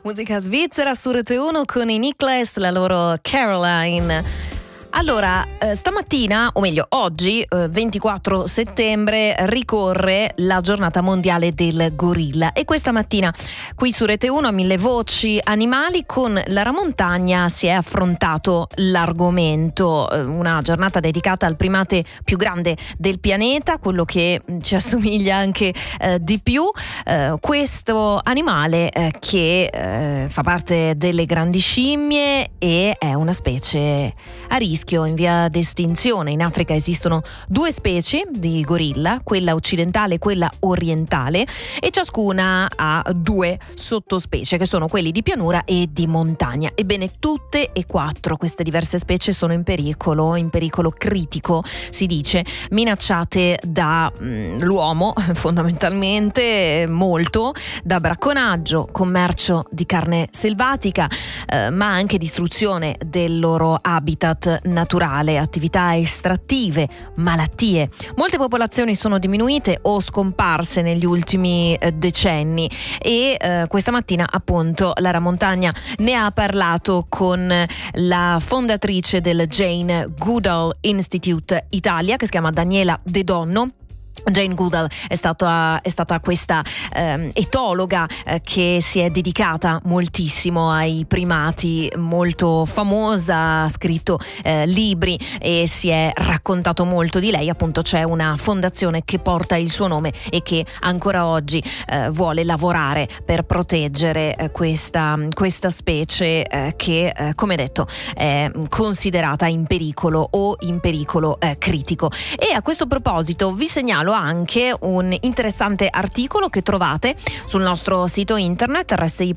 Musica svizzera su Rete 1 con i Niklas, la loro Caroline. Allora, stamattina, o meglio oggi, 24 settembre, ricorre la giornata mondiale del gorilla. E questa mattina qui su Rete 1 a Mille Voci Animali con Lara Montagna si è affrontato l'argomento. Una giornata dedicata al primate più grande del pianeta, quello che ci assomiglia anche di più. Questo animale che fa parte delle grandi scimmie e è una specie a rischio in via d'estinzione. In Africa esistono due specie di gorilla, quella occidentale e quella orientale, e ciascuna ha due sottospecie che sono quelli di pianura e di montagna. Ebbene, tutte e quattro queste diverse specie sono in pericolo critico, si dice, minacciate da l'uomo, fondamentalmente molto, da bracconaggio, commercio di carne selvatica, ma anche distruzione del loro habitat naturale, attività estrattive, malattie. Molte popolazioni sono diminuite o scomparse negli ultimi decenni e questa mattina appunto Lara Montagna ne ha parlato con la fondatrice del Jane Goodall Institute Italia, che si chiama Daniela De Donno. Jane Goodall è stata questa etologa che si è dedicata moltissimo ai primati, molto famosa, ha scritto libri e si è raccontato molto di lei. Appunto c'è una fondazione che porta il suo nome e che ancora oggi vuole lavorare per proteggere questa specie che come detto è considerata in pericolo o in pericolo critico. E a questo proposito vi segnalo anche un interessante articolo che trovate sul nostro sito internet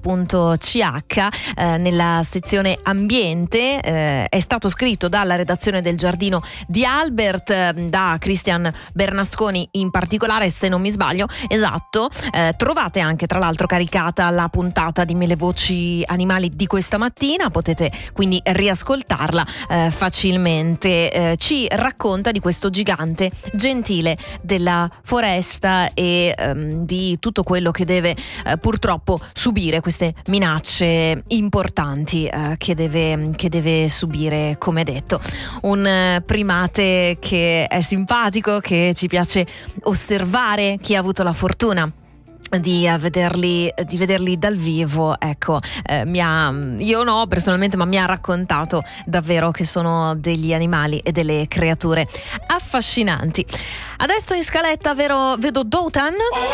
rsi.ch nella sezione ambiente. È stato scritto dalla redazione del Giardino di Albert, da Christian Bernasconi in particolare, se non mi sbaglio. Esatto. Trovate anche tra l'altro caricata la puntata di Mille Voci Animali di questa mattina, potete quindi riascoltarla facilmente. Ci racconta di questo gigante gentile della foresta e di tutto quello che deve purtroppo subire, queste minacce importanti che deve subire, come detto. Un primate che è simpatico, che ci piace osservare. Chi ha avuto la fortuna di vederli dal vivo, ecco, io no personalmente, ma mi ha raccontato davvero che sono degli animali e delle creature affascinanti. Adesso in scaletta vedo Doutan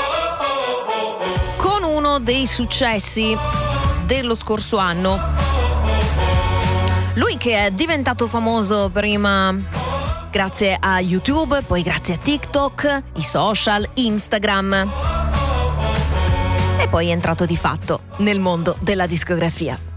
con uno dei successi dello scorso anno. Lui che è diventato famoso prima grazie a YouTube, poi grazie a TikTok, i social, Instagram, e poi è entrato di fatto nel mondo della discografia.